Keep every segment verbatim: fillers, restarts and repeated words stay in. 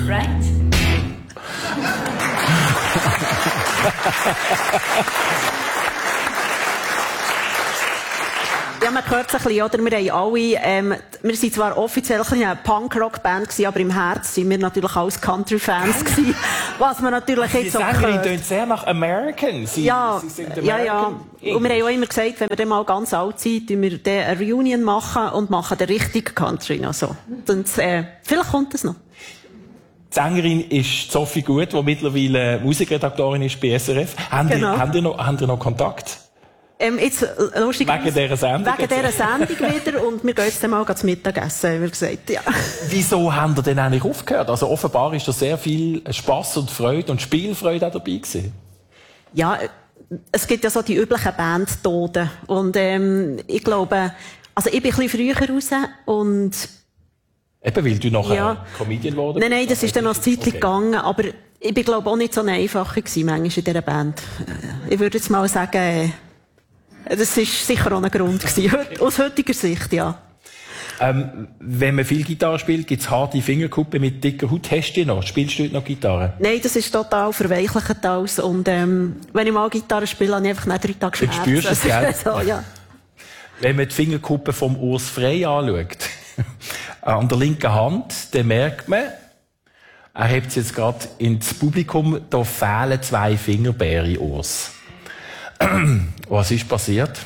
right? Ja, man hört es ein bisschen, oder? Wir haben alle, ähm, wir sind zwar offiziell eine Punk-Rock-Band gewesen, aber im Herzen sind wir natürlich alles Country-Fans gewesen, was man natürlich jetzt so hört. Die Sängerin tönt sehr nach American. Sie, ja, sie sind American. Ja, ja. Und wir haben auch immer gesagt, wenn wir dann mal ganz alt sind, tun wir dann eine Reunion machen und machen den richtigen Country noch so. Und, äh, vielleicht kommt es noch. Die Sängerin ist Sophie Gut, die mittlerweile Musikredaktorin ist bei S R F. Haben, genau. die, haben, die noch, haben die noch Kontakt? Ähm, jetzt, lustig, wegen dieser Sendung? Wegen dieser Sendung wieder. Und wir gehen jetzt mal zum Mittagessen, haben wir gesagt, ja. Wieso haben ihr denn eigentlich aufgehört? Also offenbar ist da sehr viel Spass und Freude und Spielfreude auch dabei gewesen. Ja, es gibt ja so die üblichen Bandtoden. Und, ähm, ich glaube, also ich bin ein bisschen früher raus und... Eben, weil du nachher ja. Comedian geworden bist? Nein, nein, das ist dann noch ein Zeitchen okay. gegangen. Aber ich bin, glaube auch nicht so einfacher gewesen, manchmal in dieser Band. Ich würde jetzt mal sagen, das war sicher auch ein Grund gewesen. Aus heutiger Sicht, ja. Ähm, wenn man viel Gitarre spielt, gibt es harte Fingerkuppen mit dicker Haut. Hast du die noch? Spielst du heute noch Gitarre? Nein, das ist total verweichlichend alles. Und, ähm, wenn ich mal Gitarre spiele, habe ich einfach nach drei Tagen Schmerzen. Dann spürst du es, gell? so, ja. Wenn man die Fingerkuppe vom Urs Frey anschaut, an der linken Hand, dann merkt man, er hebt es jetzt gerade ins Publikum, da fehlen zwei Fingerbeere, Urs. Was ist passiert?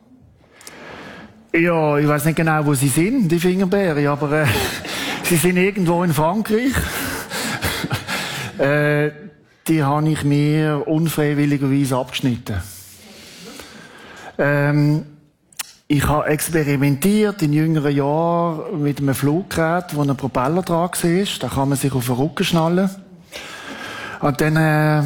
Ja, ich weiß nicht genau, wo sie sind, die Fingerbeere, aber äh, sie sind irgendwo in Frankreich. äh, die habe ich mir unfreiwilligerweise abgeschnitten. Ähm, ich habe experimentiert in jüngeren Jahren mit einem Fluggerät, wo ein Propeller dran war. Da kann man sich auf den Rücken schnallen. Und dann, äh,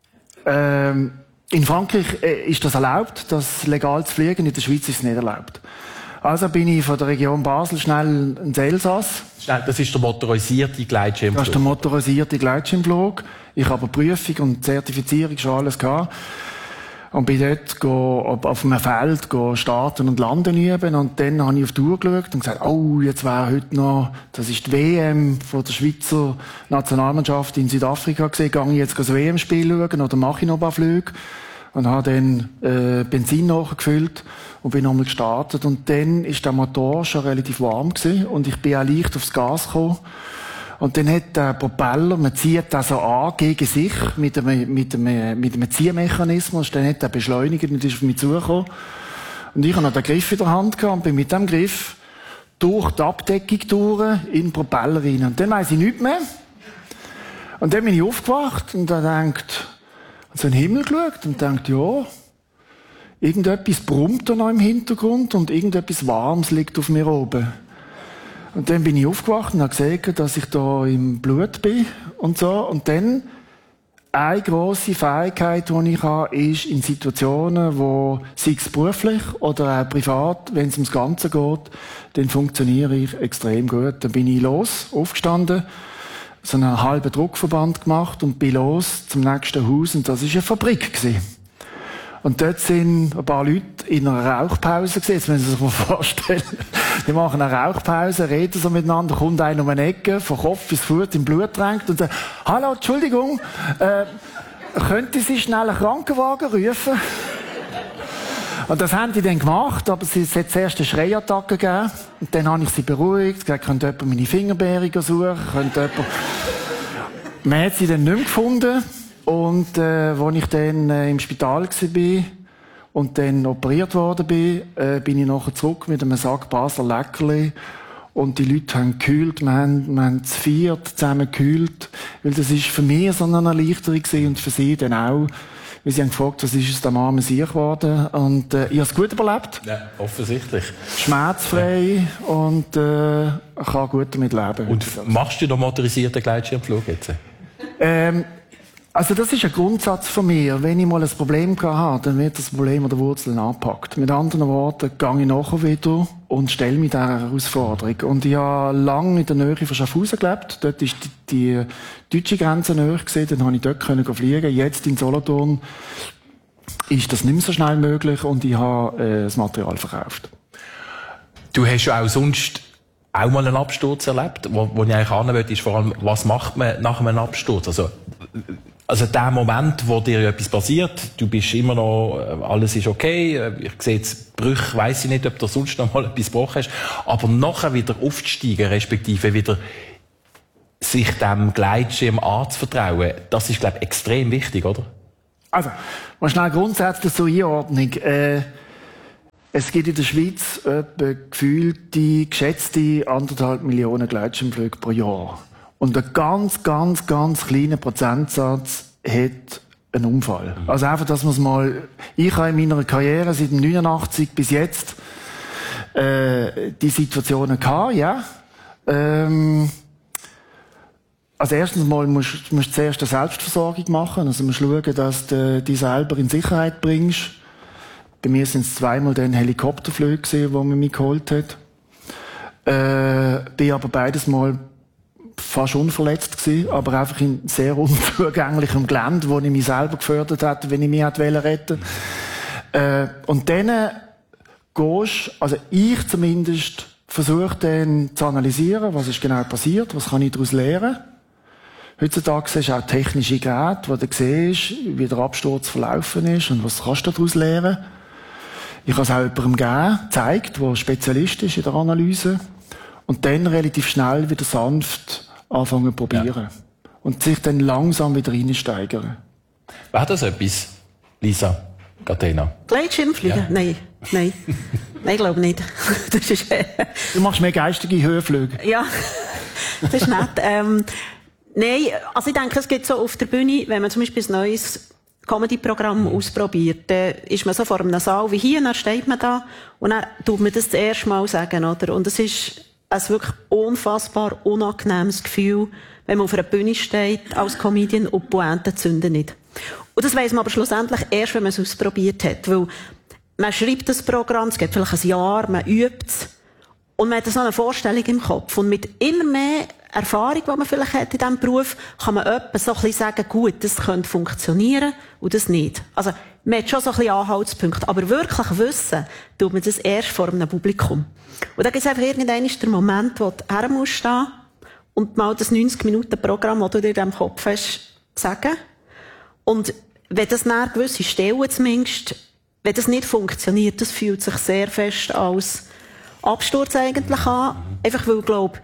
äh, in Frankreich äh, ist das erlaubt, das legal zu fliegen. In der Schweiz ist es nicht erlaubt. Also bin ich von der Region Basel schnell ins Elsass. Das ist der motorisierte Gleitschirmflug. Das ist der motorisierte Gleitschirmflug. Ich habe eine Prüfung und Zertifizierung schon alles gehabt. Und bin dort go, auf einem Feld go starten und landen üben. Und dann habe ich auf die Uhr geschaut und gesagt, oh, jetzt wäre heute noch, das ist die W M von der Schweizer Nationalmannschaft in Südafrika gesehen, gehe ich jetzt das W M-Spiel schauen oder mache ich noch ein paar Flüge? Und habe dann äh, Benzin nachgefüllt und bin nochmal gestartet. Und dann ist der Motor schon relativ warm gewesen und ich bin auch leicht aufs Gas gekommen. Und dann hat der Propeller, man zieht das so an gegen sich mit einem, mit einem, mit einem Ziehmechanismus. Dann hat er beschleunigt und ist auf mich zugekommen. Und ich habe noch den Griff in der Hand gehabt und bin mit dem Griff durch die Abdeckung durch in den Propeller rein. Und dann weiss ich nichts mehr. Und dann bin ich aufgewacht und dann denkt, so in den Himmel geschaut und denkt, ja, irgendetwas brummt da noch im Hintergrund und irgendetwas Warmes liegt auf mir oben. Und dann bin ich aufgewacht und habe gesehen, dass ich da im Blut bin und so. Und dann, eine grosse Fähigkeit, die ich habe, ist in Situationen, wo, sei es beruflich oder auch privat, wenn es ums Ganze geht, dann funktioniere ich extrem gut. Dann bin ich los, aufgestanden, so einen halben Druckverband gemacht und bin los zum nächsten Haus und das war eine Fabrik gewesen. Und dort sind ein paar Leute in einer Rauchpause gewesen. Jetzt müssen Sie sich mal vorstellen. Die machen eine Rauchpause, reden so miteinander, kommt einer um eine Ecke, von Kopf bis Fuß im Blut tränkt und sagt, hallo, Entschuldigung, äh, könnte Sie schnell einen Krankenwagen rufen? Und das haben die dann gemacht, aber es hat zuerst eine Schreiattacke gegeben. Und dann habe ich sie beruhigt, gesagt, könnte jemand meine Fingerbeere suchen, könnte jemand... Man hat sie dann nicht mehr gefunden. Und äh, als ich dann äh, im Spital war und dann operiert worden bin, äh, bin ich nachher zurück mit einem Sack Basler Leckerli. Und die Leute haben gekühlt, wir haben, wir haben zu viert zusammen gekühlt. Weil das ist für mich so eine Erleichterung gewesen und für sie dann auch. Weil sie haben gefragt, was ist aus dem armen Sieg geworden. Und äh, ich habe es gut überlebt. Ja, offensichtlich. Schmerzfrei ja. Und äh, kann gut damit leben. Und machst du den motorisierten Gleitschirmflug jetzt? Ähm, Also das ist ein Grundsatz von mir. Wenn ich mal ein Problem habe, dann wird das Problem an der Wurzel angepackt. Mit anderen Worten, gehe ich nachher wieder und stelle mich dieser Herausforderung. Und ich habe lange in der Nähe von Schaffhausen gelebt. Dort war die, die deutsche Grenze näher gewesen. Dann konnte ich dort können fliegen. Jetzt in Solothurn ist das nicht mehr so schnell möglich und ich habe äh, das Material verkauft. Du hast ja auch sonst auch mal einen Absturz erlebt. Wo, wo ich eigentlich hin will, ist vor allem, was macht man nach einem Absturz? Also, also der Moment, wo dir etwas passiert, du bist immer noch, alles ist okay, ich sehe jetzt Brüche, weiss ich nicht, ob du sonst noch mal etwas gebrochen hast, aber nachher wieder aufzusteigen, respektive wieder sich dem Gleitschirm anzuvertrauen, das ist, glaube ich, extrem wichtig, oder? Also, mal schnell grundsätzlich so Einordnung. Äh, es gibt in der Schweiz etwa gefühlte, geschätzte anderthalb Millionen Gleitschirmflüge pro Jahr. Und ein ganz, ganz, ganz kleiner Prozentsatz hat einen Unfall. Mhm. Also einfach, dass man es mal... Ich habe in meiner Karriere seit neunundachtzig bis jetzt äh, die Situationen gehabt, ja. Ähm, also erstens mal musst du zuerst eine Selbstversorgung machen. Also musst schauen, dass du dich selber in Sicherheit bringst. Bei mir sind es zweimal dann Helikopterflüge gewesen, die man mich geholt hat. Äh, bin aber beides Mal fast unverletzt gewesen, aber einfach in sehr unzugänglichem Gelände, wo ich mich selber gefördert hätte, wenn ich mich hätte retten wollen. Äh, und dann gehst, also ich zumindest, versuche dann zu analysieren, was ist genau passiert, was kann ich daraus lernen. Heutzutage siehst du auch technische Geräte, wo du siehst, wie der Absturz verlaufen ist und was kannst du daraus lernen. Ich habe es auch jemandem gegeben, gezeigt, der Spezialist ist in der Analyse. Und dann relativ schnell wieder sanft anfangen zu probieren. Ja. Und sich dann langsam wieder reinsteigern. Wäre das etwas, Lisa Catena? Gleitschirmfliegen? Ja. Nein. Nein. Nein, ich glaube nicht. Das ist, äh... Du machst mehr geistige Höhenflüge. Ja, das ist nett. ähm, nein, also ich denke, es gibt so auf der Bühne, wenn man zum Beispiel ein neues Comedy-Programm mhm. ausprobiert, dann ist man so vor einem Saal wie hier, dann steht man da und dann tut man das das erste Mal sagen, oder? Und es ist ein wirklich unfassbar unangenehmes Gefühl, wenn man auf einer Bühne steht als Comedian und die Pointe zünden nicht. Und das weiss man aber schlussendlich erst, wenn man es ausprobiert hat, weil man schreibt das Programm, es geht vielleicht ein Jahr, man übt es und man hat so eine Vorstellung im Kopf. Und mit immer mehr Erfahrung, die man vielleicht hat in diesem Beruf, kann man etwa so ein bisschen sagen, gut, das könnte funktionieren und das nicht. Also, man hat schon so ein bisschen Anhaltspunkte, aber wirklich wissen, tut man das erst vor einem Publikum. Und da gibt es einfach irgendwann den Moment, wo du her musst stehen und mal das neunzig-Minuten-Programm, das du dir in deinem Kopf hast, sagen. Und wenn das nach gewisse Stellen zumindest, wenn das nicht funktioniert, das fühlt sich sehr fest als Absturz eigentlich an. Einfach weil, ich glaube,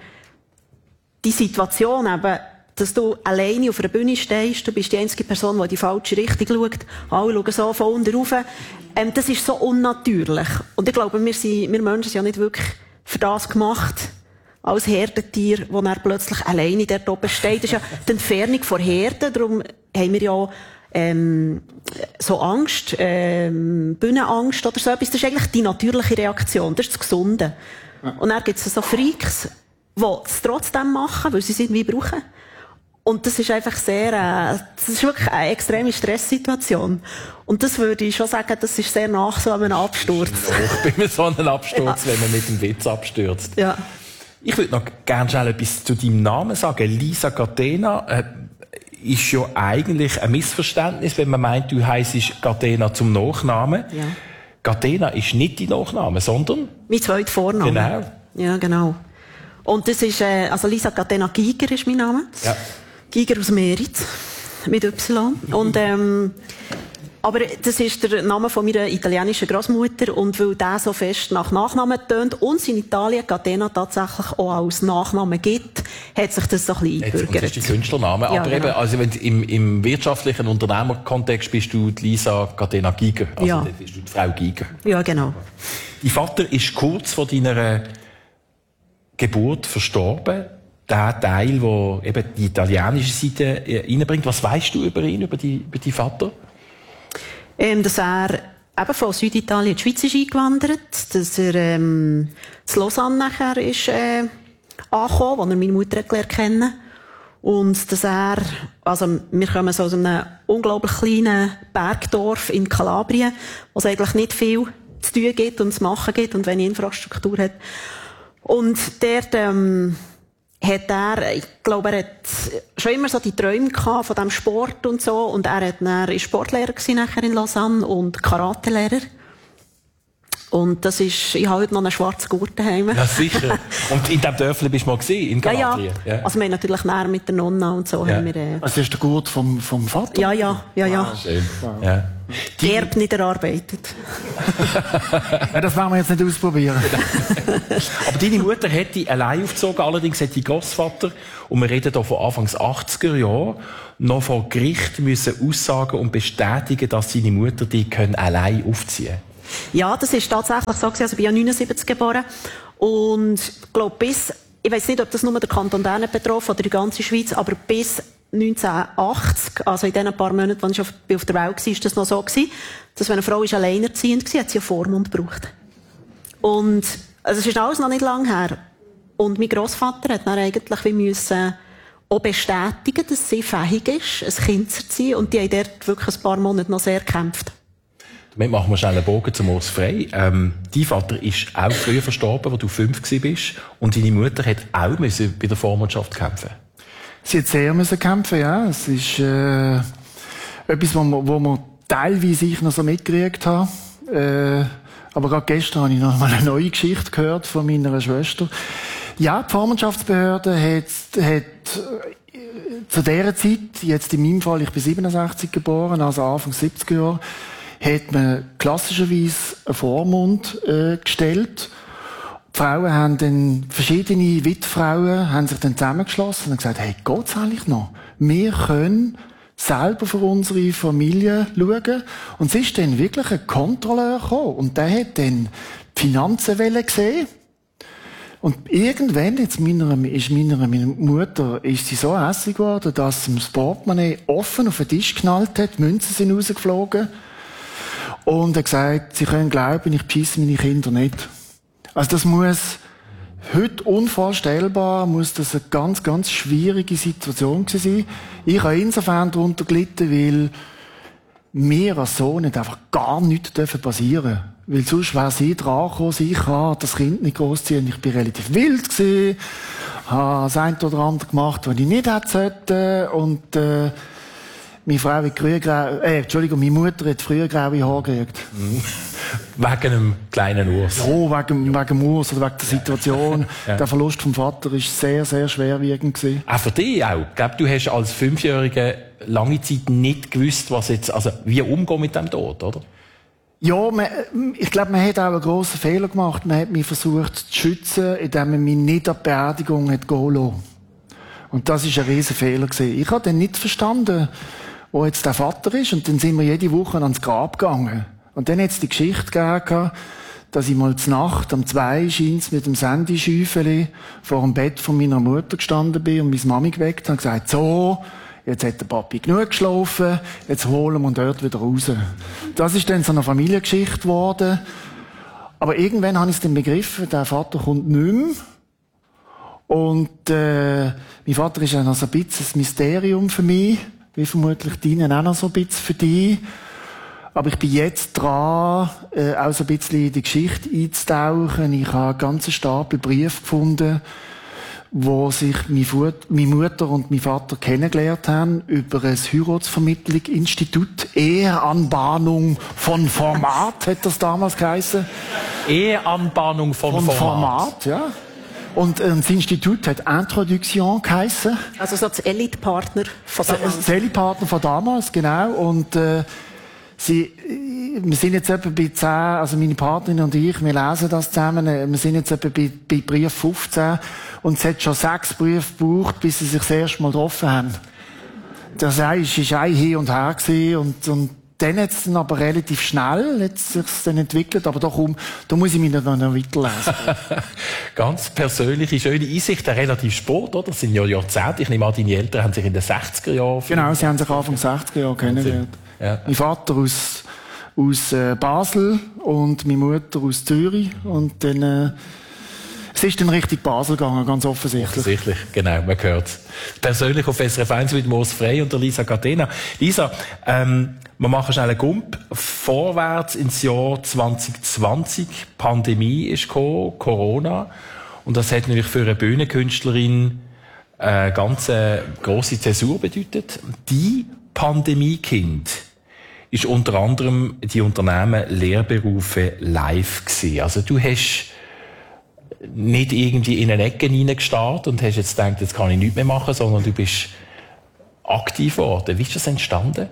die Situation eben, dass du alleine auf einer Bühne stehst, du bist die einzige Person, die in die falsche Richtung schaut, alle schauen so von unten rauf, ähm, das ist so unnatürlich. Und ich glaube, wir, sind, wir Menschen sind ja nicht wirklich für das gemacht, als Herdentier, wo er plötzlich alleine dort oben steht. Das ist ja die Entfernung von Herden, darum haben wir ja ähm, so Angst, ähm, Bühnenangst oder so etwas. Das ist eigentlich die natürliche Reaktion, das ist das Gesunde. Und dann gibt es so Freaks, die es trotzdem machen, weil sie es irgendwie brauchen. Und das ist einfach sehr, äh, das ist wirklich eine extreme Stresssituation. Und das würde ich schon sagen, das ist sehr nach so einem Absturz. Bei so einem Absturz, ja. Wenn man mit dem Witz abstürzt. Ja. Ich würde noch gerne schnell etwas zu deinem Namen sagen. Lisa Catena äh, ist ja eigentlich ein Missverständnis, wenn man meint, du heisst Catena zum Nachnamen. Ja. Catena ist nicht dein Nachname, sondern? Mein zweiter Vorname. Genau. Ja, genau. Und das ist, äh, also Lisa Catena Giger ist mein Name. Ja. Giger aus Meritz. Mit Y. Und, ähm, aber das ist der Name von meiner italienischen Großmutter. Und weil der so fest nach Nachnamen tönt und es in Italien Catena tatsächlich auch als Nachname gibt, hat sich das so ein bisschen eingebürgert. Das ist der Künstlername. Ja, aber genau. eben, also wenn du im, im wirtschaftlichen Unternehmerkontext bist du die Lisa Catena Giger. Also ja. dort bist du die Frau Giger. Ja, genau. Dein Vater ist kurz vor deiner Geburt verstorben. Der Teil, der eben die italienische Seite reinbringt. Was weißt du über ihn, über, die, über deinen Vater? Ähm, dass er eben von Süditalien in die Schweiz ist eingewandert, dass er ähm, zu Lausanne nachher ist äh, angekommen, wo er meine Mutter gelernt kennen. Und dass er, also wir kommen so aus einem unglaublich kleinen Bergdorf in Kalabrien, wo es eigentlich nicht viel zu tun gibt und zu machen gibt und wenig Infrastruktur hat. Und dort ähm, hat er, ich glaube, er hat schon immer so die Träume gehabt von dem Sport und so. Und er hat dann, er war Sportlehrer gewesen, nachher in Lausanne und Karatelehrer. Und das ist, ich habe heute noch einen schwarzen Gurt daheim. Ja, sicher. Und in diesem Dörfli bist du mal gewesen, in Galatrien? Ja, ja. ja. Also wir haben natürlich näher mit der Nonna und so. Ja. Haben wir, äh... Also das ist der Gurt vom, vom Vater? Ja, ja, ja, ja. Wow. Schön. Wow. Ja. Erb nicht erarbeitet. Ja, das werden wir jetzt nicht ausprobieren. Aber deine Mutter hätte allein aufgezogen, allerdings hätte die Grossvater, und wir reden hier von Anfangs achtziger Jahren, noch vor Gericht müssen aussagen und bestätigen, dass seine Mutter die können allein aufziehen. Ja, das ist tatsächlich so gewesen. Also ich bin ja neunundsiebzig geboren. Und ich glaube, bis, ich weiß nicht, ob das nur der Kanton Bern betroffen oder die ganze Schweiz, aber bis neunzehnhundertachtzig, also in den paar Monaten, als ich auf, auf der Welt war, ist das noch so gewesen, dass wenn eine Frau ist alleinerziehend war, hat sie einen Vormund gebraucht. Und, also es ist alles noch nicht lange her. Und mein Grossvater hat dann eigentlich wie müssen auch bestätigen, dass sie fähig ist, ein Kind zu erziehen. Und die haben dort wirklich ein paar Monate noch sehr gekämpft. Damit machen wir schnell einen Bogen zum Urs Frey. Ähm, dein Vater ist auch früher verstorben, als du fünf warst. Und deine Mutter hat auch müssen bei der Vormundschaft kämpfen. Sie hat sehr müssen kämpfen, ja. Es ist äh, etwas, wo man, wo man teilweise ich noch so mitgekriegt habe. Äh, aber gerade gestern habe ich noch mal eine neue Geschichte gehört von meiner Schwester. Ja, die Vormundschaftsbehörde hat, hat äh, zu dieser Zeit, jetzt in meinem Fall, ich bin siebenundsechzig geboren, also Anfang siebziger Jahre, hat man klassischerweise einen Vormund äh, gestellt. Die Frauen haben dann, verschiedene Witfrauen haben sich dann zusammengeschlossen und gesagt, hey, geht's eigentlich noch? Wir können selber für unsere Familie schauen. Und es ist dann wirklich ein Kontrolleur gekommen. Und der hat dann die Finanzen gesehen. Und irgendwann, jetzt meiner, ist meiner, meiner Mutter, ist sie so hässlich geworden, dass sie das Portemonnaie offen auf den Tisch geknallt hat, die Münzen sind rausgeflogen. Und er hat gesagt, sie können glauben, ich beschisse meine Kinder nicht. Also das muss, heute unvorstellbar, muss das eine ganz, ganz schwierige Situation gewesen sein. Ich habe insofern darunter gelitten, weil mir als Sohn nicht einfach gar nichts passieren dürfen. Weil sonst wäre sie dran gekommen, ich kann das Kind nicht großziehen. Ich bin relativ wild gewesen, habe das eine oder andere gemacht, was ich nicht hätte sollen. Und, äh, meine Frau hat früher grau, äh, Entschuldigung, meine Mutter hat früher graue Haare gekriegt. Mhm. Wegen einem kleinen Urs. Ja, wegen, wegen dem Urs oder wegen der Situation. Ja. Der Verlust vom Vater war sehr, sehr schwerwiegend gewesen. Auch für dich auch. Ich glaube, du hast als Fünfjähriger lange Zeit nicht gewusst, was jetzt, also, wie umgehen mit dem Tod, oder? Ja, man, ich glaube, man hat auch einen grossen Fehler gemacht. Man hat mich versucht zu schützen, indem man mich nicht an die Beerdigung hat gehen lassen. Und das war ein riesen Fehler gewesen. Ich habe dann nicht verstanden, wo jetzt der Vater ist. Und dann sind wir jede Woche ans Grab gegangen. Und dann hat es die Geschichte gegeben, dass ich mal zur Nacht um zwei scheint's mit dem Sandischäufeli vor dem Bett von meiner Mutter gestanden bin und meine Mami geweckt habe und gesagt, so, jetzt hat der Papi genug geschlafen, jetzt holen wir ihn dort wieder raus. Das ist dann so eine Familiengeschichte geworden. Aber irgendwann habe ich es dann begriffen, der Vater kommt nicht mehr. Und äh, mein Vater ist ja noch so ein bisschen ein Mysterium für mich, wie vermutlich deinen auch noch so ein bisschen für dich. Aber ich bin jetzt dran, äh, auch so ein bisschen in die Geschichte einzutauchen. Ich habe einen ganzen Stapel Briefe gefunden, wo sich meine Mutter und mein Vater kennengelernt haben über ein Heiratsvermittlung-Institut. Eheanbahnung von Format, hat das damals geheißen. Eheanbahnung von, von Format. Format, ja. Und äh, das Institut hat Introduction geheißen. Also so das Elite-Partner von damals. Das Elite-Partner von damals, genau. Und äh, Sie, wir sind jetzt etwa bei zehn, also meine Partnerin und ich, wir lesen das zusammen, wir sind jetzt etwa bei, bei Brief fünfzehn und es hat schon sechs Briefe gebraucht, bis sie sich das erste Mal getroffen haben. Das war ein Hin und Her gewesen und, und dann hat es dann aber relativ schnell hat sich dann entwickelt, aber da, komm, da muss ich mich noch weiterlesen. Ganz persönliche, schöne Einsicht, relativ spät, oder? Das sind ja Jahrzehnte. Ich nehme an, deine Eltern haben sich in den sechziger Jahren... Genau, sie haben sich Anfang sechziger Jahre kennengelernt. Ja. Mein Vater aus, aus äh, Basel und meine Mutter aus Zürich. Und dann, äh, es ist dann richtig Basel gegangen, ganz offensichtlich. Offensichtlich, genau, man hört es. Persönlich auf S R F eins mit Urs Frey und der Lisa Catena. Lisa, ähm, wir machen schnell einen Gump vorwärts ins Jahr zwanzig zwanzig. Die Pandemie ist gekommen, Corona. Und das hat natürlich für eine Bühnenkünstlerin eine ganz grosse Zäsur bedeutet. Die Pandemiekind ist unter anderem die Unternehmen Lehrberufe live gewesen. Also du hast nicht irgendwie in eine Ecke reingestarrt und hast jetzt gedacht, jetzt kann ich nichts mehr machen, sondern du bist aktiv geworden. Wie ist das entstanden?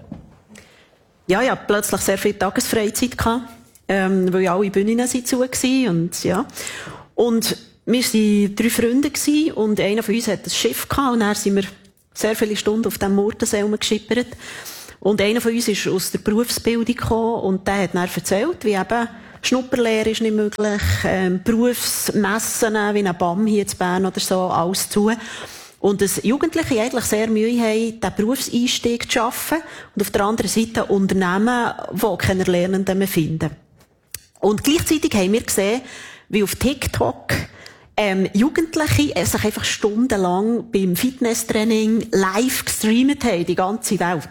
Ja, ich hatte plötzlich sehr viel Tagesfreizeit gehabt, ähm, weil alle Bühnen sind zu waren und ja. Und wir waren drei Freunde gewesen, und einer von uns hatte ein Schiff gehabt, und dann sind wir sehr viele Stunden auf dem Murtensee rumgeschippert. Und einer von uns ist aus der Berufsbildung gekommen, und der hat dann erzählt, wie eben Schnupperlehre ist nicht möglich, ähm, Berufsmessen wie ein B A M hier in Bern oder so, alles zu. Und dass Jugendliche eigentlich sehr Mühe haben, diesen Berufseinstieg zu schaffen, und auf der anderen Seite Unternehmen, die keine Lernenden mehr finden. Und gleichzeitig haben wir gesehen, wie auf TikTok ähm, Jugendliche äh, sich einfach stundenlang beim Fitnesstraining live gestreamt haben, die ganze Welt.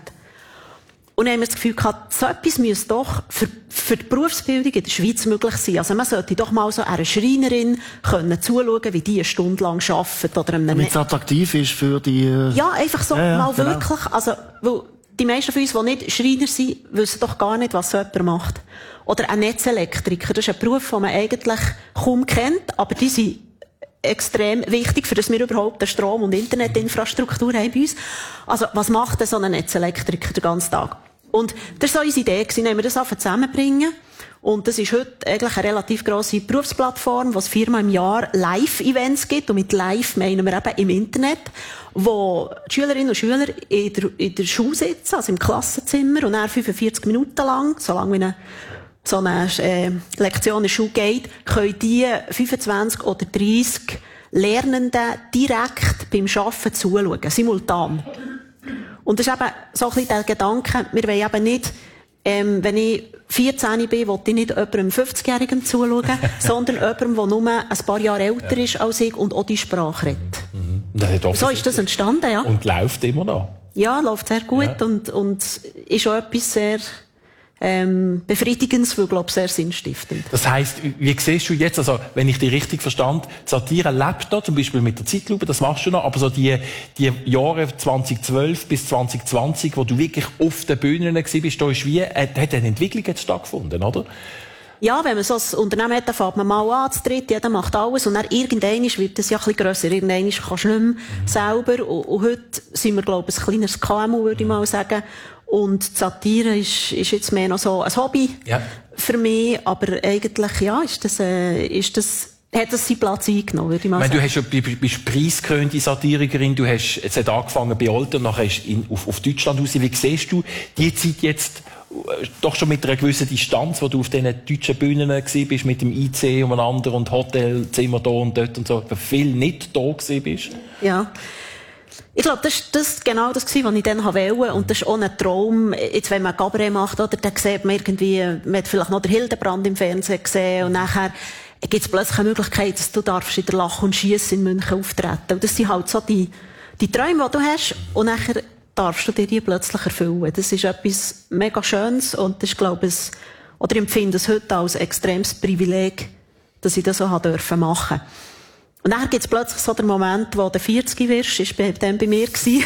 Und dann haben wir das Gefühl gehabt, so etwas müsste doch für, für die Berufsbildung in der Schweiz möglich sein. Also man sollte doch mal so einer Schreinerin können zuschauen, wie die eine Stunde lang arbeitet. Oder einem Damit es attraktiv ist für die... Äh ja, einfach so ja, ja, mal genau. wirklich. Also, weil die meisten von uns, die nicht Schreiner sind, wissen doch gar nicht, was so jemand macht. Oder ein Netzelektriker. Das ist ein Beruf, den man eigentlich kaum kennt, aber die sind extrem wichtig, für das wir überhaupt eine Strom- und Internetinfrastruktur haben bei uns. Also, was macht denn so ein Netzelektriker den ganzen Tag? Und das war so unsere Idee, dass wir das einfach zusammenbringen. Und das ist heute eigentlich eine relativ grosse Berufsplattform, wo es viermal im Jahr Live-Events gibt. Und mit Live meinen wir eben im Internet, wo die Schülerinnen und Schüler in der, in der Schule sitzen, also im Klassenzimmer, und dann fünfundvierzig Minuten lang, so lange wie eine, so eine äh, Lektion in der Schule geht, können die fünfundzwanzig oder dreissig Lernenden direkt beim Arbeiten zuschauen, simultan. Und das ist eben so ein bisschen der Gedanke, wir wollen eben nicht, ähm, wenn ich vierzehn bin, will ich nicht jemandem fünfzigjährigen zuschauen, sondern jemandem, der nur ein paar Jahre älter ist als ich und auch die Sprache redet. Mhm. So ist das entstanden, ja. Und läuft immer noch. Ja, läuft sehr gut, ja. und, und ist auch etwas sehr ähm, Befriedigendes, weil, glaube ich, sehr sinnstiftend. Das heisst, wie siehst du jetzt, also, wenn ich dich richtig verstand, Satire lebt noch, zum Beispiel mit der Zeitlupe, das machst du noch, aber so die, die Jahre zweitausendzwölf bis zwanzig zwanzig, wo du wirklich auf den Bühnen gewesen bist, da ist wie, äh, hat eine Entwicklung jetzt stattgefunden, oder? Ja, wenn man so ein Unternehmen hat, dann fängt man mal an zu dritt, jeder macht alles, und dann irgendwann wird das ja ein bisschen grösser. Irgendwann kannst du nicht mehr mhm. selber, und, und heute sind wir, glaube ich, ein kleines K M U, würde ich mal sagen. Und die Satire ist, ist jetzt mehr noch so ein Hobby ja. für mich, aber eigentlich, ja, ist das, äh, ist das, hat das seinen Platz eingenommen, würde ich mal ich meine, sagen. du hast ja, du bist preisgekrönte Satirikerin, du hast, es hat angefangen bei Olten, und nachher hast du auf, auf Deutschland raus. Wie siehst du die Zeit jetzt, doch schon mit einer gewissen Distanz, wo du auf diesen deutschen Bühnen gewesen bist, mit dem I C umeinander und Hotelzimmer da und dort und so, viel nicht da gewesen bist? Ja. Ich glaube, das ist das genau das gewesen, was ich dann wollte. Und das ist auch ein Traum. Jetzt, wenn man Cabaret macht, oder, dann sieht man irgendwie, man hat vielleicht noch den Hildebrand im Fernsehen gesehen, und nachher gibt es plötzlich eine Möglichkeit, dass du darfst in der Lach- und Schiess in München auftreten. Und das sind halt so die, die Träume, die du hast, und nachher darfst du dir die plötzlich erfüllen. Das ist etwas mega Schönes, und das ist, glaube ich, oder ich empfinde es heute als extremes Privileg, dass ich das so haben dürfen machen. Und dann gibt es plötzlich so den Moment, wo du vierzig wirst, ist bei, dann bei mir gewesen.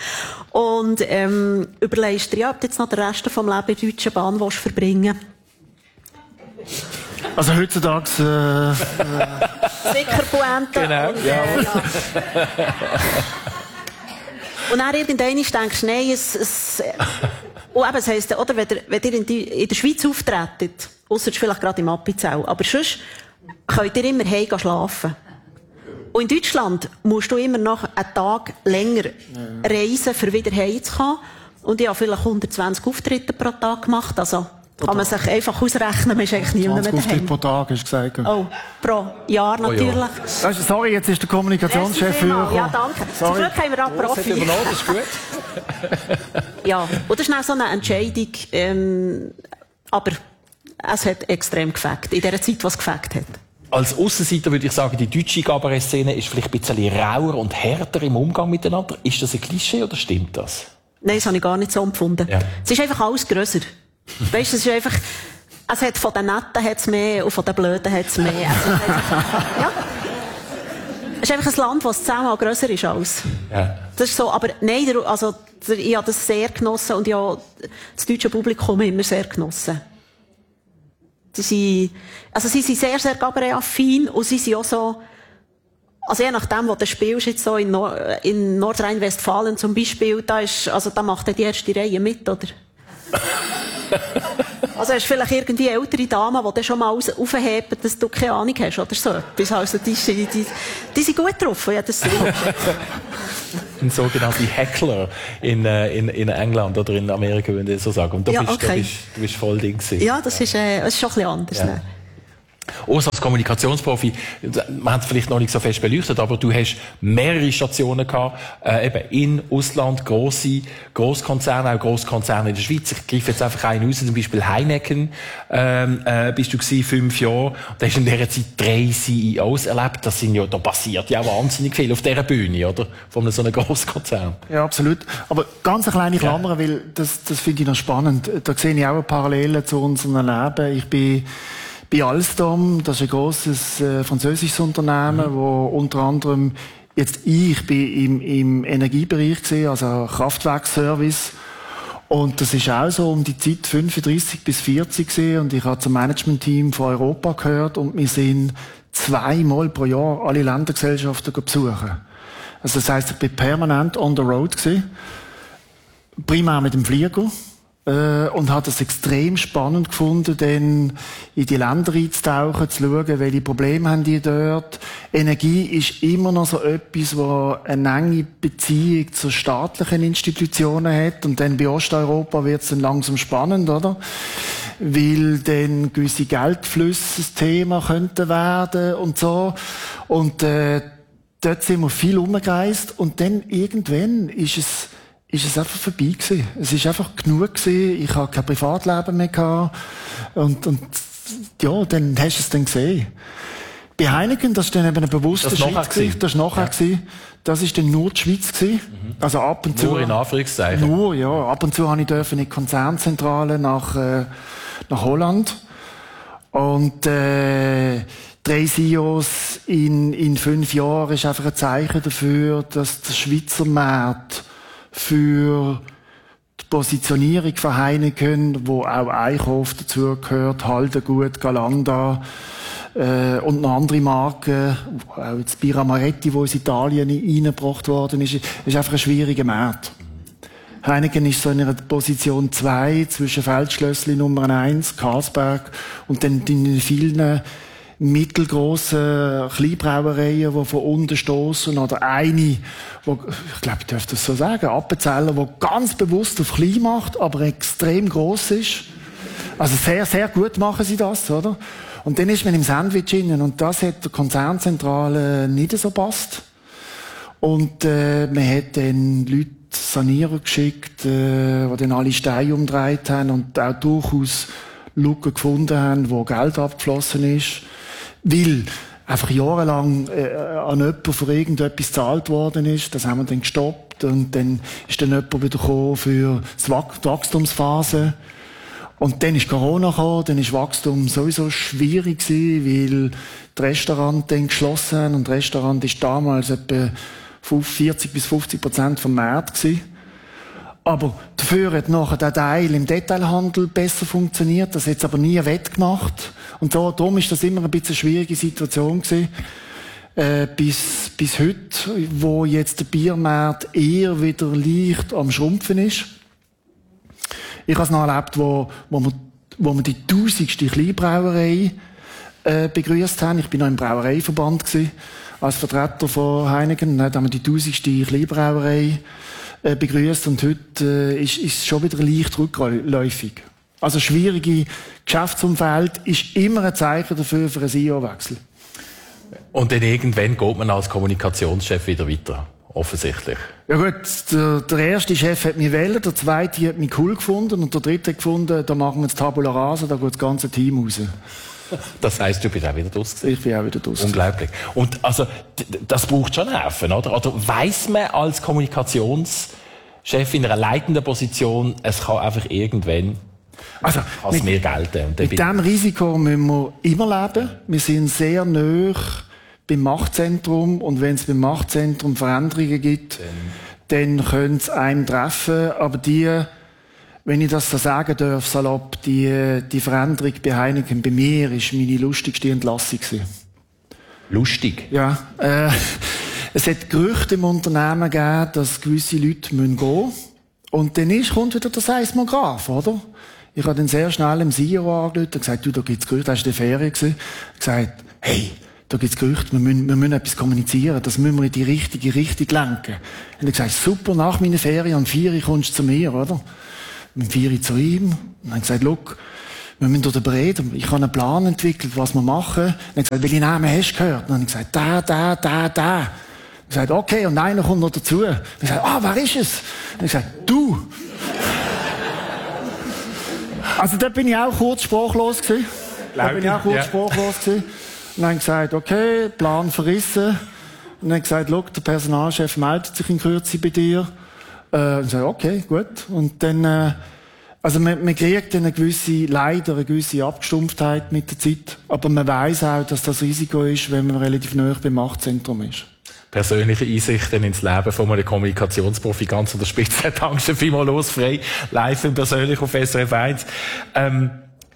Und, ähm, überlegst dir, ja, ob du jetzt noch den Rest vom Leben in der Deutschen Bahn willst verbringen. Also heutzutage, äh, äh Sicher Pointe. Genau, und, ja. äh, ja. Und dann irgendwann denkst du, nein, es, es, und eben, es heisst, oder, wenn ihr, wenn ihr in, die, in der Schweiz auftretet, ausser vielleicht gerade im Appenzell, aber sonst könnt ihr immer heim schlafen. Und in Deutschland musst du immer noch einen Tag länger ja. reisen, um wieder heimzukommen. Und ich habe vielleicht hundertzwanzig Auftritte pro Tag gemacht, also pro kann man Tag. Sich einfach ausrechnen, man ist eigentlich niemand mehr daheim. zwanzig Auftritte pro Tag, hast du gesagt. Oh, pro Jahr natürlich. Oh, ja. Weißt du, sorry, jetzt ist der Kommunikationschef für... Ja, danke. Zum Glück haben wir auch Profi. Das übernommen, das ist gut. Ja, und das ist auch so eine Entscheidung, ähm, aber es hat extrem gefällt, in der Zeit, was es gefällt hat. Als Aussenseiter würde ich sagen, die deutsche Kabarett-Szene ist vielleicht ein bisschen rauer und härter im Umgang miteinander. Ist das ein Klischee oder stimmt das? Nein, das habe ich gar nicht so empfunden. Ja. Es ist einfach alles grösser. Weißt du, es ist einfach, es hat von den Netten hat's mehr und von den Blöden hat's mehr. Also, ja. Es ist einfach ein Land, das zehnmal grösser ist als. Ja. Das ist so, aber nein, der, also, der, ich habe das sehr genossen und ja, das deutsche Publikum immer sehr genossen. Sie sind, also sie sind sehr, sehr Cabaret-affin und sie sind auch so, also je nachdem, wo du spielst, jetzt so in, Nord- in Nordrhein-Westfalen zum Beispiel, da ist, also da macht er die erste Reihe mit, oder? Also hast du vielleicht irgendwie ältere Damen, die dann schon mal aus- aufheben, dass du keine Ahnung hast, oder so etwas. Also die, die, die, die sind gut drauf, ja, das Ein sogenannter Heckler in, äh, in, in England oder in Amerika, wenn ich so sagen. Und da Ja, bist, okay. da bist, du bist voll Ding gewesen. Ja, das ist, äh, das ist schon ein bisschen anders. Ja. Ne? Urs, als Kommunikationsprofi, man hat es vielleicht noch nicht so fest beleuchtet, aber du hast mehrere Stationen gehabt, äh, eben in Ausland, grosse Grosskonzerne, auch Grosskonzerne in der Schweiz. Ich greife jetzt einfach einen raus, zum Beispiel Heineken, ähm, äh, bist du gewesen, fünf Jahre. Da hast du in dieser Zeit drei C E Os erlebt. Das sind ja, da passiert ja wahnsinnig viel auf dieser Bühne, oder? Von so einem Grosskonzern. Ja, absolut. Aber ganz eine kleine Klammer, ja. Weil das, das finde ich noch spannend. Da sehe ich auch eine Parallele zu unserem Leben. Ich bin bei Alstom, das ist ein grosses äh, französisches Unternehmen, mhm. wo unter anderem jetzt ich bin im, im Energiebereich gesehen, also Kraftwerkservice. Und das ist auch so um die Zeit fünfunddreissig bis vierzig gesehen und ich habe zum Managementteam von Europa gehört und wir sind zweimal pro Jahr alle Ländergesellschaften besuchen. Also das heisst, ich bin permanent on the road gewesen, primär mit dem Flieger. Und hat es extrem spannend gefunden, dann in die Länder einzutauchen, zu schauen, welche Probleme haben die dort. Energie ist immer noch so etwas, wo eine enge Beziehung zu staatlichen Institutionen hat. Und dann bei Osteuropa wird es dann langsam spannend, oder? Weil dann gewisse Geldflüsse das Thema könnten werden und so. Und äh, dort sind wir viel umgereist und dann irgendwann ist es ist es einfach vorbei gewesen. Es ist einfach genug gewesen. Ich habe kein Privatleben mehr gehabt. Und, und, ja, dann hast du es dann gesehen. Bei Heineken, das ist dann eben ein bewusster das Schritt gewesen. Das ist nachher ja. gewesen. Das ist dann nur die Schweiz gewesen. Mhm. Also ab und zu. Nur in Anführungszeichen. Nur, ja. Ab und zu habe ich dürfen in die Konzernzentrale nach, äh, nach Holland. Und, äh, drei C E Os in, in fünf Jahren ist einfach ein Zeichen dafür, dass der Schweizer Markt für die Positionierung von Heineken, wo auch Eichhoff dazugehört, Haldengut, Galanda äh, und noch andere Marken, auch jetzt Birra Moretti, wo aus Italien reingebracht worden ist, ist einfach ein schwieriger Markt. Heineken ist so in einer Position zwei zwischen Feldschlössli Nummer eins, Carlsberg und dann in vielen mittelgroße Kleinbrauereien, die von unten stoßen, oder eine, wo, ich glaube, ich darf das so sagen, Appenzeller, die ganz bewusst auf klein macht, aber extrem gross ist. Also sehr, sehr gut machen sie das, oder? Und dann ist man im Sandwich innen und das hat der Konzernzentrale nicht so passt. Und äh, man hat dann Leute Sanierer geschickt, äh, die dann alle Steine umgedreht haben und auch durchaus Lücken gefunden haben, wo Geld abgeflossen ist. Weil einfach jahrelang äh, an jemanden für irgendetwas gezahlt worden ist. Das haben wir dann gestoppt. Und dann ist dann jemand wieder gekommen für die Wachstumsphase. Und dann ist Corona gekommen, dann ist Wachstum sowieso schwierig gewesen, weil die Restaurants dann geschlossen haben. Und das Restaurant ist damals etwa vierzig bis fünfzig Prozent vom Markt gewesen. Aber dafür hat nachher der Teil im Detailhandel besser funktioniert. Das hat es aber nie wettgemacht. Und so, darum ist das immer ein bisschen eine schwierige Situation gewesen. Äh, bis, bis heute, wo jetzt der Biermarkt eher wieder leicht am Schrumpfen ist. Ich habe es noch erlebt, wo, wo wir, wo wir die tausendste Kleinbrauerei, äh, begrüßt haben. Ich bin noch im Brauereiverband gewesen, als Vertreter von Heineken. Dann haben wir die tausendste Kleinbrauerei äh, begrüßt und heute äh, ist es schon wieder leicht rückläufig. Also schwierige Geschäftsumfeld ist immer ein Zeichen dafür für einen C E O-Wechsel. Und dann irgendwann geht man als Kommunikationschef wieder weiter, offensichtlich. Ja gut, der, der erste Chef hat mich wählen, der zweite hat mich cool gefunden und der dritte hat gefunden, da machen wir jetzt Tabula Rasa, da geht das ganze Team raus. Das heisst, du bist auch wieder draussen. Ich bin auch wieder draussen. Unglaublich. Und also, das braucht schon Nerven, oder? Oder weiss man als Kommunikationschef in einer leitenden Position, es kann einfach irgendwann also, mit, mehr gelten. Mit diesem Risiko müssen wir immer leben. Wir sind sehr nahe beim Machtzentrum. Und wenn es beim Machtzentrum Veränderungen gibt, dann, dann können es einem treffen. Aber die, wenn ich das so sagen darf, salopp, die, die Veränderung bei Heineken bei mir ist meine lustigste Entlassung gewesen. Lustig? Ja. Äh, es hat Gerüchte im Unternehmen gegeben, dass gewisse Leute gehen müssen. Und dann ist, kommt wieder der Seismograph, oder? Ich habe dann sehr schnell im C E O angerufen und gesagt, du, da gibt's Gerüchte, das war in der Ferien gewesen. Gesagt, hey, da gibt's Gerüchte, wir müssen, wir müssen etwas kommunizieren, das müssen wir in die richtige Richtung lenken. Und er gesagt, super, nach meiner Ferien, um vier Uhr kommst du zu mir, oder? Um vier Uhr zu ihm. Und er gesagt, look, wir müssen darüber reden. Ich habe einen Plan entwickelt, was wir machen. Und er gesagt, welche Namen hast du gehört? Und dann habe ich gesagt, da, da, da, da. Ich gesagt, okay, und einer kommt noch dazu. Ich gesagt, ah, wer ist es? Und ich gesagt, du. Also, da bin ich auch kurz sprachlos gewesen. Da bin ich auch kurz ja. sprachlos gewesen. Und dann gesagt, okay, Plan verrissen. Und dann gesagt, look, der Personalchef meldet sich in Kürze bei dir. Äh, und ich gesagt, okay, gut. Und dann, äh, also, man, man kriegt eine gewisse, leider eine gewisse Abgestumpftheit mit der Zeit. Aber man weiss auch, dass das Risiko ist, wenn man relativ nahe beim Machtzentrum ist. Persönliche Einsichten ins Leben von einem Kommunikationsprofi ganz an der Spitze. Danke vielmals, los, frei, live und persönlich auf S R F eins. Ähm,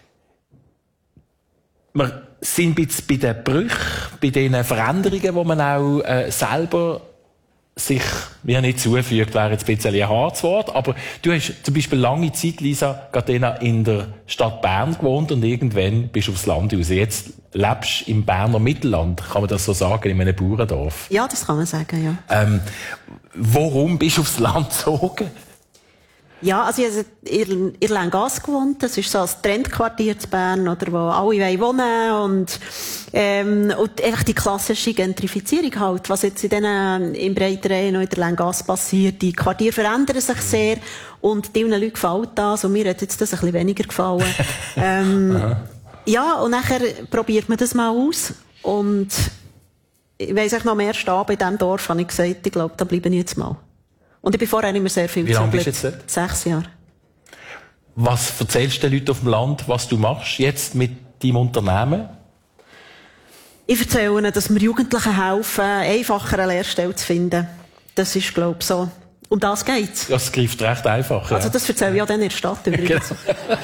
wir sind jetzt bei den Brüchen, bei den Veränderungen, die man auch äh, selber sich mir nicht zufügt, wäre jetzt ein bisschen ein hartes Wort, aber du hast zum Beispiel lange Zeit, Lisa Gardena, in der Stadt Bern gewohnt und irgendwann bist du aufs Land raus. Jetzt lebst du im Berner Mittelland, kann man das so sagen, in einem Bauerndorf? Ja, das kann man sagen, ja. Ähm, warum bist du aufs Land gezogen? Ja, also ich habe in Irlangas gewohnt. Das ist so ein Trendquartier zu Bern, oder, wo alle wohnen und, ähm, und einfach die klassische Gentrifizierung halt, was jetzt in denen, im Breitereien und in Irlangas passiert. Die Quartiere verändern sich sehr und vielen Leuten gefällt das und mir hat jetzt das ein bisschen weniger gefallen. ähm, ja, und nachher probiert man das mal aus und ich weiss echt noch am ersten Abend in diesem Dorf habe ich gesagt, ich glaube, da bleibe ich jetzt mal. Und ich bin vorher immer sehr viel Wie lange bist du jetzt dort? Sechs Jahre. Was erzählst du den Leuten auf dem Land, was du machst jetzt mit deinem Unternehmen? Ich erzähle ihnen, dass wir Jugendlichen helfen, einfacher eine Lehrstelle zu finden. Das ist, glaube ich, so. Um das geht's. Das greift recht einfach. Ja. Also das erzähle ich auch dann in der Stadt übrigens.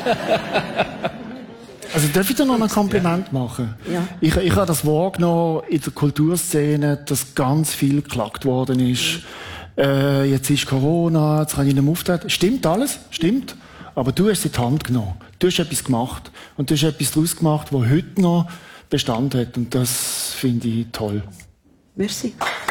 Also darf ich dir noch ein Kompliment ja. machen? Ja. Ich, ich habe das wahrgenommen in der Kulturszene, dass ganz viel geklagt worden ist. Äh, jetzt ist Corona, jetzt kann ich nicht mehr auftreten. Stimmt alles, stimmt. Aber du hast es in die Hand genommen. Du hast etwas gemacht. Und du hast etwas daraus gemacht, das heute noch Bestand hat. Und das finde ich toll. Merci.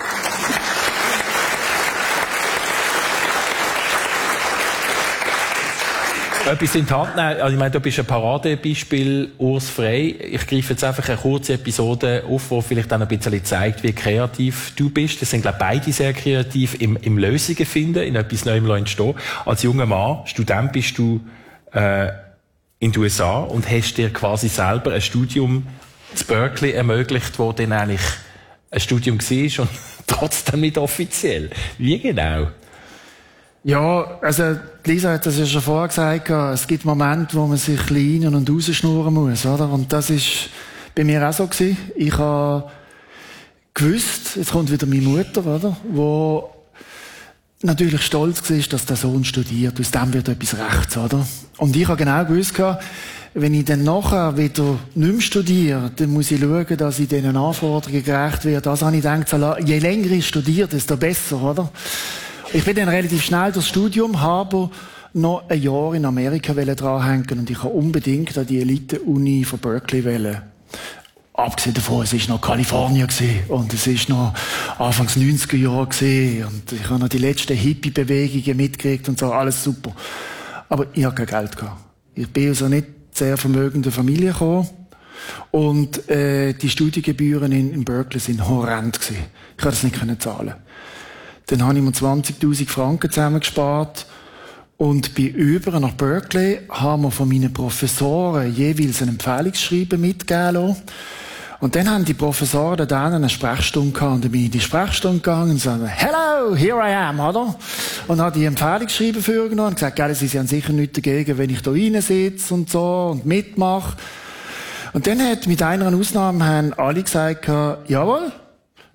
Etwas in die Hand nehmen. Also ich meine, du bist ein Paradebeispiel, Urs Frey. Ich greife jetzt einfach eine kurze Episode auf, die vielleicht dann ein bisschen zeigt, wie kreativ du bist. Das sind, glaube ich, beide sehr kreativ im, im Lösungen finden, in etwas Neuem entstehen. Als junger Mann, Student, bist du äh, in den U S A und hast dir quasi selber ein Studium in Berkeley ermöglicht, wo dann eigentlich ein Studium war und trotzdem nicht offiziell. Wie genau? Ja, also Lisa hat das ja schon vorher gesagt, es gibt Momente, wo man sich klein und rausschnurren muss, oder? Und das ist bei mir auch so gewesen. Ich habe gewusst, jetzt kommt wieder meine Mutter, oder? Wo natürlich stolz war, dass der Sohn studiert, aus dem wird etwas rechts, oder? Und ich habe genau gewusst, wenn ich dann nachher wieder nicht mehr studiere, dann muss ich schauen, dass ich diesen Anforderungen gerecht werde. Also habe ich gedacht, je länger ich studiere, desto besser, oder? Ich bin dann relativ schnell durchs Studium, habe noch ein Jahr in Amerika dranhängen und ich habe unbedingt an die Elite-Uni von Berkeley wollen. Abgesehen davon, es war noch Kalifornien und es war noch Anfangs neunziger Jahre und ich habe noch die letzten Hippie-Bewegungen mitgekriegt und so, alles super. Aber ich hatte kein Geld gehabt. Ich bin aus einer nicht sehr vermögenden Familie gekommen und äh, die Studiengebühren in, in Berkeley sind horrend gewesen. Ich konnte das nicht können zahlen. Dann habe ich mir zwanzigtausend Franken zusammengespart und bin über nach Berkeley, haben wir von meinen Professoren jeweils ein Empfehlungsschreiben mitgegeben lassen. Und dann haben die Professoren da eine Sprechstunde gehabt und dann bin ich in die Sprechstunde gegangen und sagte, hello, here I am, oder? Und habe die Empfehlungsschreiben vorgenommen und gesagt, gell, sie haben sicher nichts dagegen, wenn ich da reinsitze und so und mitmache. Und dann hat mit einer Ausnahme haben alle gesagt, jawohl,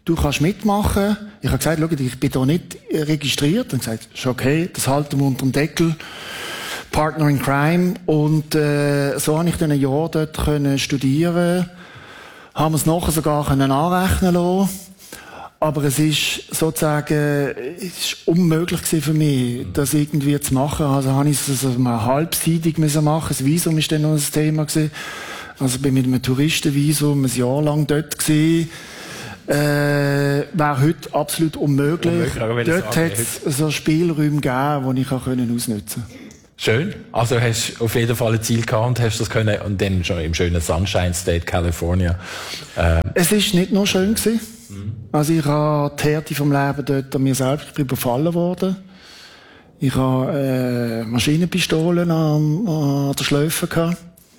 du kannst mitmachen. Ich habe gesagt, schau, ich bin da nicht registriert. Und gesagt, ist okay, das halten wir unter dem Deckel. Partner in Crime. Und äh, so habe ich dann ein Jahr dort können studieren. Haben wir es nachher sogar können anrechnen lassen. Aber es ist sozusagen, es ist unmöglich gewesen für mich, das irgendwie zu machen. Also habe ich es also mal halbseitig müssen machen. Das Visum ist dann noch ein Thema gewesen. Also bin mit einem Touristenvisum ein Jahr lang dort gewesen. Äh, wäre heute absolut unmöglich. unmöglich dort hat es so Spielräume gegeben, die ich auch ausnutzen konnte. Schön. Also hast du auf jeden Fall ein Ziel gehabt und hast das können, und dann schon im schönen Sunshine State, California. Ähm. Es ist nicht nur schön gewesen. Mhm. Also ich habe die Härte vom Leben dort an mir selbst, ich bin überfallen worden. Ich habe äh, Maschinenpistolen an, an der Schläfe gehabt.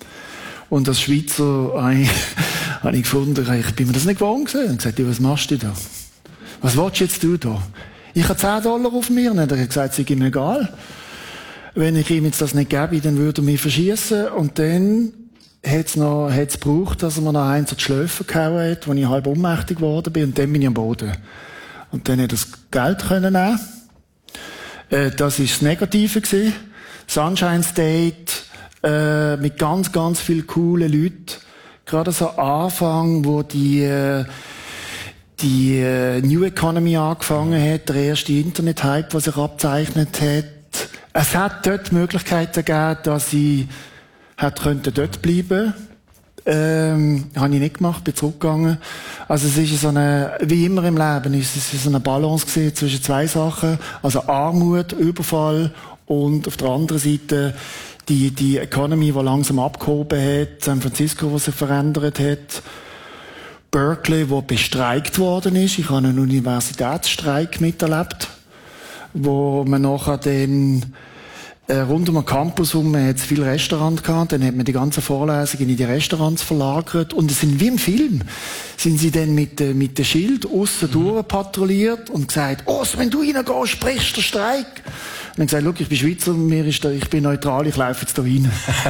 Und als Schweizer habe ich, habe ich gefunden, ich bin mir das nicht gewohnt gewesen. Und gesagt, was machst du da? Was willst du jetzt du da? Ich habe zehn Dollar auf mir. Und er hat gesagt, es ist ihm egal. Wenn ich ihm jetzt das nicht gebe, dann würde er mich verschießen. Und dann hat es noch, hat's gebraucht, dass er mir noch eins an die Schläfe gehauen hat, wo ich halb ohnmächtig geworden bin. Und dann bin ich am Boden. Und dann hat er das Geld können nehmen. Äh, das war das Negative gewesen. Sunshine State, äh, mit ganz, ganz vielen coolen Leuten. Gerade so am Anfang, wo die, äh, die äh, New Economy angefangen hat, der erste Internet-Hype, der sich abzeichnet hat. Es hat dort Möglichkeiten gegeben, dass ich hätte könnte dort bleiben. Ähm, habe ich nicht gemacht, bin zurückgegangen. Also es ist so eine, wie immer im Leben, es ist so eine Balance gewesen zwischen zwei Sachen. Also Armut, Überfall und auf der anderen Seite die, die Economy, die langsam abgehoben hat, San Francisco, was sich verändert hat, Berkeley, wo bestreikt worden ist. Ich habe einen Universitätsstreik miterlebt, wo man nachher dann äh, rund um den Campus herum hat es viele Restaurants gehabt, dann hat man die ganzen Vorlesungen in die Restaurants verlagert und es sind wie im Film, sind sie dann mit, äh, mit dem Schild aussen durch patrouilliert und gesagt, oh, wenn du reingehst, brichst der Streik. Und dann gesagt, schau, ich bin Schweizer, mir ist da, ich bin neutral, ich laufe jetzt da rein.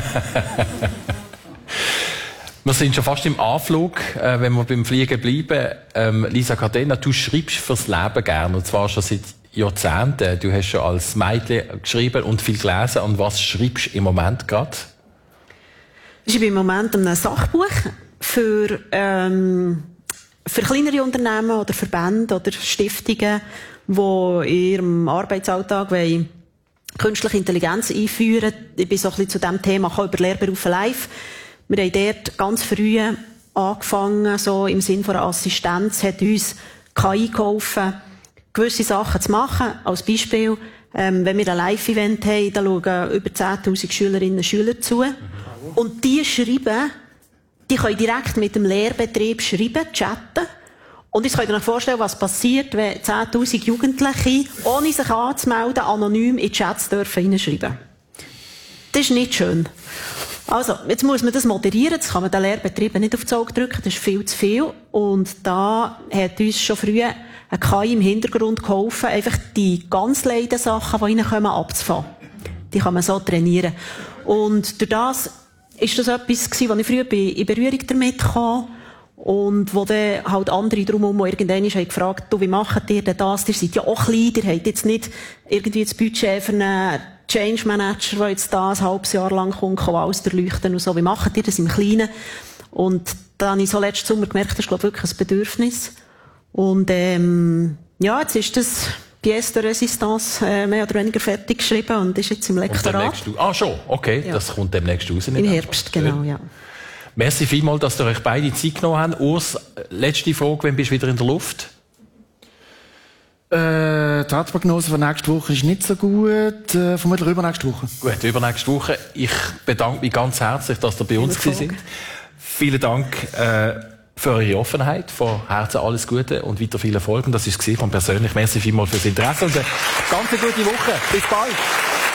Wir sind schon fast im Anflug, äh, wenn wir beim Fliegen bleiben. Ähm, Lisa Cadena, du schreibst fürs Leben gern, und zwar schon seit Jahrzehnten. Du hast schon als Mädchen geschrieben und viel gelesen. Und was schreibst du im Moment gerade? Ich schreibe im Moment ein Sachbuch für, ähm, für kleinere Unternehmen oder Verbände oder Stiftungen, die in ihrem Arbeitsalltag wollen künstliche Intelligenz einführen. Ich bin so ein bisschen zu diesem Thema über Lehrberufe live. Wir haben dort ganz früh angefangen, so im Sinn von einer Assistenz, hat uns K I geholfen, gewisse Sachen zu machen. Als Beispiel, ähm, wenn wir ein Live-Event haben, da schauen über zehntausend Schülerinnen und Schüler zu. Und die schreiben, die können direkt mit dem Lehrbetrieb schreiben, chatten. Und jetzt könnt ihr euch vorstellen, was passiert, wenn zehntausend Jugendliche, ohne sich anzumelden, anonym in Chats dürfen hineinschreiben. Das ist nicht schön. Also, jetzt muss man das moderieren, das kann man den Lehrbetrieben nicht auf das Auge drücken, das ist viel zu viel. Und da hat uns schon früh ein K I im Hintergrund geholfen, einfach die ganz leiden Sachen, die reinkommen, abzufangen. Die kann man so trainieren. Und durch das ist das etwas gewesen, wo ich früher in Berührung damit kam. Und wo dann halt andere drumherum irgendwann haben gefragt, du, wie macht ihr denn das? Ihr seid ja auch klein, ihr habt jetzt nicht irgendwie das Budget für einen Change Manager, der jetzt da ein halbes Jahr lang kommt, kann alles durchleuchten und so. Wie macht ihr das im Kleinen? Und da habe ich so letzten Sommer gemerkt, das ist, glaube ich, wirklich ein Bedürfnis. Und ähm, ja, jetzt ist das Pièce de Résistance äh, mehr oder weniger fertig geschrieben und ist jetzt im Lektorat. Ah, schon? Okay, ja. Das kommt demnächst raus. Im Herbst, genau, ja. Merci vielmals, dass ihr euch beide Zeit genommen habt. Urs, letzte Frage, wann bist du wieder in der Luft? Äh, die Herzprognose für nächste Woche ist nicht so gut. Äh, vermutlich übernächste Woche. Gut, übernächste Woche. Ich bedanke mich ganz herzlich, dass ihr bei uns gewesen seid. Vielen Dank äh, für eure Offenheit. Von Herzen alles Gute und weiter viel Erfolg. Und das war es von persönlich. Merci vielmals fürs Interesse und eine ganz gute Woche. Bis bald.